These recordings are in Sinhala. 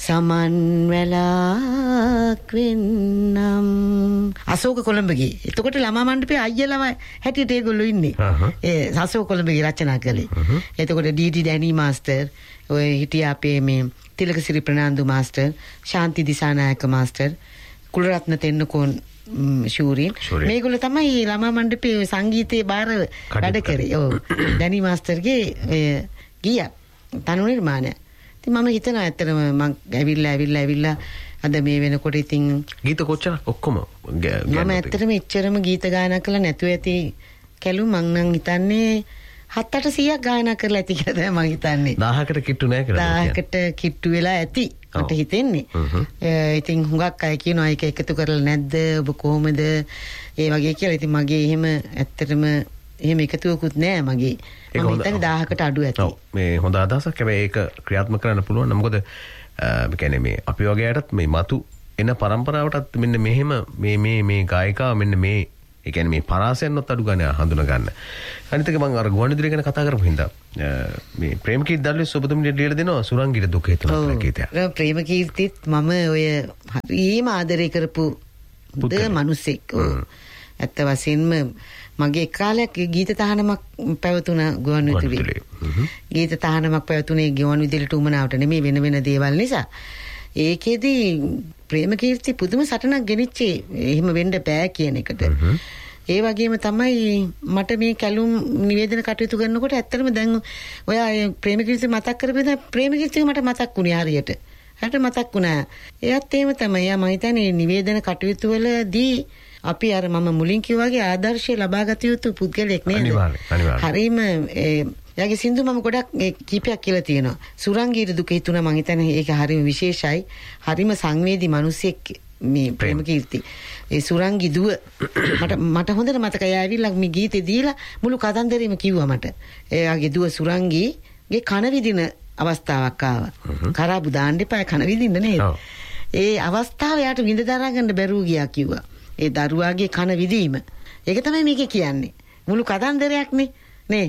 සමන් වැලක් වෙන්නම් අශෝක කොළඹගේ. එතකොට ළමා මණ්ඩපේ අයියලම හැටියට ඒගොල්ලෝ ඉන්නේ. ඒ අශෝක කොළඹගේ රචනා කළේ. එතකොට ඩීඩී ඩැනි මාස්ටර් ඔය හිටියා අපේ මේ තිලකසිරි ප්‍රනාන්දු මාස්ටර්, ශාන්ති දිසානායක මාස්ටර්, කුලරත්න තෙන්නකෝන් ශූරීන් මේගොල්ලෝ තමයි ළමා මණ්ඩපේ සංගීතයේ බාර වැඩ කරේ. ඔව්. ඩැනි මාස්ටර්ගේ ගියා තනු නිර්මාණය. ඉතින් මම හිතනවා ඇත්තටම මම ඇවිල්ලා අද මේ වෙනකොට ඉතින් ගීත කොච්චර ඔක්කොම මම ඇත්තටම එච්චරම ගීත ගායනා කළා නැතුව ඇති කැලු මං නම් හිතන්නේ 700ක් ගායනා කරලා ඇති කියලා තමයි මම හිතන්නේ. 1000කට කිට්ටු නැහැ කියලා. 1000කට කිට්ටු වෙලා ඇති මට හිතෙන්නේ. ඉතින් හුඟක් අය කියනවා ඒක එකතු කරලා නැද්ද ඔබ කොහොමද ඒ වගේ කියලා. ඉතින් මගේ එහෙම ඇත්තටම එහෙම එකතුවකුත් නෑ මගේ. මම හිතන්නේ 1000කට අඩු ඇති. ඔව් මේ හොඳ අදහසක්. හැබැයි ඒක ක්‍රියාත්මක කරන්න පුළුවන්. මොකද කියන්නේ මේ අපි වගේ අයටත් මේ මතු එන පරම්පරාවටත් මෙන්න මෙහෙම මේ ගායිකාව මෙන්න මේ ඒ කියන්නේ මේ පරාසයන්වත් අඩු ගන්න හඳුනා ගන්න. අනිත් එක මම අර ගුවන්විදුලිය ගැන කතා කරපු හින්දා මේ ප්‍රේමකීර්ති දල්විස් ඔබතුමිට ලියලා දෙනවා සුරංගිට දුක හිතෙනවා ගීතයක්. ප්‍රේමකීර්තිත් මම ඔය හරිම ආදරය කරපු මිනිස්සෙක්. ඇත්ත වශයෙන්ම මගේ කාලයක් ගීත තහනමක් පැවතුණා ගුවන්විදුලියේ. ගීත තහනමක් පැවතුනේ ගුවන්විදුලියට උමනාවට නෙමෙයි වෙන දේවල් නිසා. ඒකෙදි ප්‍රේමකීර්ති පුදුම සටනක් ගෙනිච්චේ එහෙම වෙන්න බෑ කියන එකට. ඒ වගේම තමයි මට මේ කැලුම් නිවේදන කටයුතු කරනකොට ඇත්තටම දැන් ඔයා ප්‍රේමකීර්ති මතක් කරපේද ප්‍රේමකීර්ති මට මතක් වුණේ හරියට. හරියට මතක් වුණා. එයත් එහෙම තමයි. මම හිතන්නේ නිවේදන කටයුතු වලදී අපි අර මම මුලින් කිව්වා වගේ ආදර්ශය ලබා ගත යුතු පුද්ගලෙක් නේද? අනිවාර්යයෙන්. හරීම යාගේ සින්දු මම ගොඩක් කීපයක් කියලා තියෙනවා. සුරංගීට දුක හිතුණා මම හිතන්නේ ඒක හරිම විශේෂයි. හරිම සංවේදී මිනිසෙක් මේ ප්‍රේමකීර්ති. ඒ සුරංගි දුව මට හොඳට මතකයි. ආවිල්ලා මේ ගීතේ දීලා මුළු කතන්දරෙම කිව්වා මට. එයාගේ දුව සුරංගිගේ කන විදින අවස්ථාවක් ආවා. කරාබු දාන්න එපා කන විදින්න නේද? ඒ අවස්ථාව යාට විඳ දරා ගන්න බැරුව ගියා කිව්වා. ඒ දරුවාගේ කන විදීම. ඒක තමයි මේකේ කියන්නේ. මුළු කතන්දරයක්නේ. නේ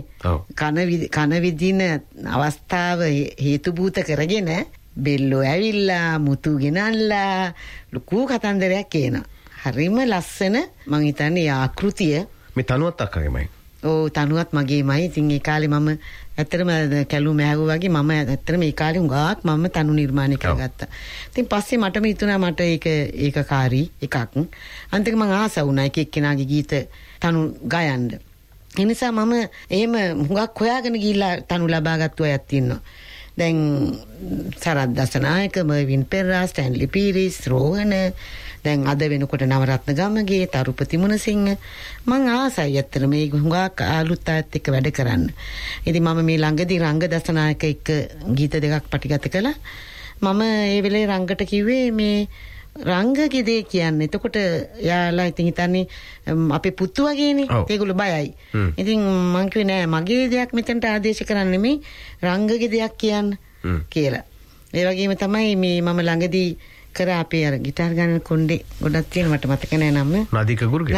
කන විදින අවස්ථාව හේතුභූත කරගෙන බෙල්ලෝ ඇවිල්ලා මුතු ගෙනල්ලා ලොකු කතන්දරයක් කියනවා. හරිම ලස්සන මං හිතන්නේ ආකෘතිය මේ තනුවත් අක්කගේමයි. ඔව් තනුවත් මගේමයි. ඉතින් ඒ කාලේ මම ඇත්තටම කැලුම ඇහුවා වගේ මම ඇත්තටම ඒ කාලේ හුඟක් මම තනු නිර්මාණය කරගත්තා. ඉතින් පස්සේ මටම හිතුණා මට ඒක කාරී එකක්. අන්තික මං ආස වුණා එක එක්කෙනාගේ ගීත තනු ගයන්න. ඒ නිසා මම එහෙම හුඟක් හොයාගෙන ගිහිල්ලා තනු ලබාගත්තු අයත් ඉන්නවා. දැන් සරත් දසනායක, මර්වින් පෙරා, ස්ටැන්ලි පීරිස්, රෝහණ, දැන් අද වෙනකොට නවරත්න ගමගේ, තරුපති මුණසිංහ මං ආසයි ඇත්තට මේ හුඟක් අලුත් අයත් එක්ක වැඩ කරන්න. ඉතින් මම මේ ළඟදී රංග දසනායක එක්ක ගීත දෙකක් පටිගත කළා. මම ඒ වෙලේ රංගට කිව්වේ මේ රංගගේ දේ කියන්නේ. එතකොට යාලා ඉතින් හිතන්නේ අපේ පුතු වගේනේ. ඒගොල්ලෝ බයයි. ඉතින් මං කිව්වේ නෑ මගේ දෙයක් මෙතනට ආදේශ කරන්න නෙමෙයි රංගගේ දෙයක් කියන්න කියලා. ඒ වගේම තමයි මේ මම ළඟදී කර අපේ අර গিitar ගන්න කොණ්ඩේ ගොඩක් තියෙන මට මතක නෑ නම. නදික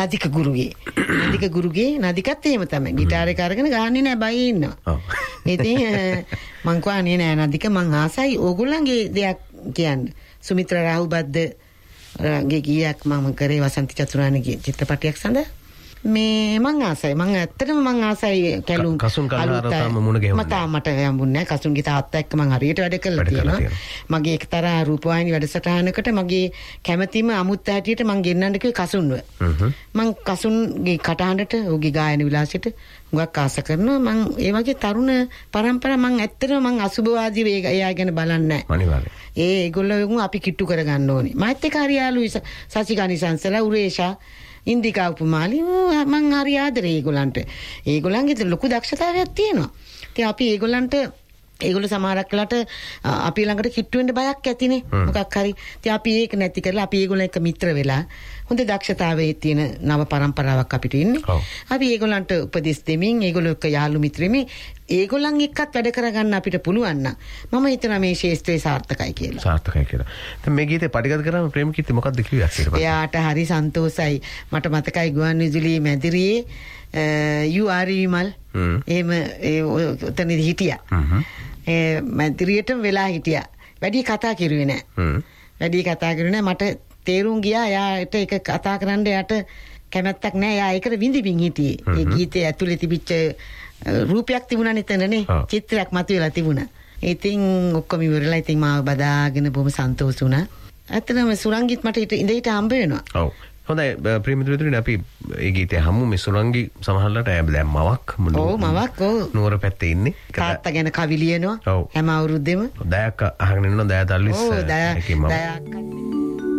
ගුරුගේ නදිකත් එහෙම තමයි. গিitar එක අරගෙන ගහන්නේ නෑ බයි ඉන්නවා. ඉතින් මං කවන්නේ නෑ නදික මං ආසයි ඕගොල්ලන්ගේ දෙයක් කියන්න. සුමිත්‍රා රාහුබද්ද ගේ ගීයක් මම කරේ වසන්ති චතුරාණගේ චිත්‍රපටයක් සඳහා. මේ මං ආසයි මං ඇත්තටම මං ආසයි කැලුම් කසුන් කලාරතාම මුණ ගැහුණා. මට හම්බුන්නේ නැහැ. කසුන්ගේ තාත්තා එක්ක මං හරියට වැඩ කළා තියෙනවා. මගේ එක්තරා රූපවාහිනී වැඩසටහනකට මගේ කැමැතිම අමුත්ත හැටියට මං ගෙන්නන්න කිව්වේ කසුන්ව. මං කසුන්ගේ කටහඬට ඔහුගේ ගායන විලාසයට හුඟක් ආස කරනවා. මං ඒ වගේ තරුණ පරම්පරාව මං ඇත්තටම මං අසුබවාදීව එයා ගැන බලන්නේ නැහැ. අනිවාර්යයෙන්. ඒගොල්ලෝ අපි කිට්ටු කරගන්න ඕනේ. මාත් එක්ක හරියාලුයි සසිකානි සංසලා උරේෂා ඉන්දිකා උපමාලි මං හරි ආදරේ ඒගොල්ලන්ට. ඒගොල්ලන්ගේ ලොකු දක්ෂතාවයක් තියෙනවා. ඉතින් අපි ඒගොල්ලෝ සමහරක් වෙලාවට අපි ළඟට කිට්ටු වෙන්න බයක් ඇතිනේ. මොකක් හරි. ඉතින් අපි ඒක නැති කරලා අපි ඒගොල්ලන් එක්ක මිත්‍ර වෙලා හොඳ දක්ෂතාවයේ තියෙන නව පරම්පරාවක් අපිට ඉන්නේ. අපි ඒගොල්ලන්ට උපදෙස් දෙමින් ඒගොල්ලෝ එක්ක යාළු මිත්‍රෙමි ඒගොල්ලන් එක්කත් වැඩ කරගන්න අපිට පුළුවන් නම් මම හිතනවා මේ ශේෂ්ත්‍රය සාර්ථකයි කියලා. දැන් මේ ගීතේ පටිගත කරාම ප්‍රේමකීර්ති මොකක්ද කිව්වේ ඊට පස්සේ? එයාට හරි සන්තෝසයි. මට මතකයි ගුවන්විදුලියේ මැදිරියේ යු ආර් විමල් එහෙම උතනදී හිටියා. මැදිරියටම වෙලා හිටියා. වැඩි කතා කිරුවේ නැහැ. වැඩි කතා කිරුවේ නැහැ. මට තේරුම් ගියා එයාට ඒක කතා කරන්න එයාට කැමැත්තක් නැහැ. එයා ඒකට විඳින්න හිටියේ. ඒ ගීතයේ ඇතුලේ තිබිච්ච රූපයක් තිබුණා නෙතනනේ. චිත්‍රයක් මතුවලා තිබුණා. ඉතින් ඔක්කොම ඉවරලා ඉතින් මාව බදාගෙන බොහොම සන්තෝෂ වුණා. ඇත්තටම සුරංගිත් මට ඉඳිට හම්බ වෙනවා. ඔව්. හොඳයි ප්‍රේමතුරුතුනේ අපි ඒ ගීතේ හමු මේ සුරංගි සමහරවිට දැන් මවක් මවක් නුවර පැත්තේ ඉන්නේ. තාත්තා ගැන කවි ලියනවා හැම අවුරුද්දෙම. දයක් අහගෙන ඉන්නවා දය තල්ලිස්. ඔව් දයක්